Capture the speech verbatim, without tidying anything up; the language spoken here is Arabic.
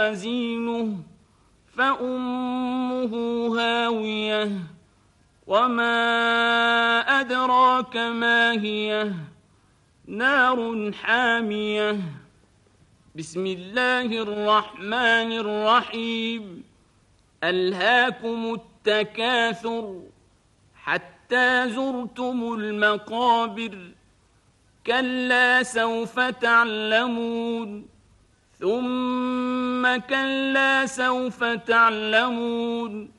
موازينه فأمه هاوية وما أدراك ما هي نار حامية بسم الله الرحمن الرحيم ألهاكم التكاثر حتى زرتم المقابر كلا سوف تعلمون ثم كلا سوف تعلمون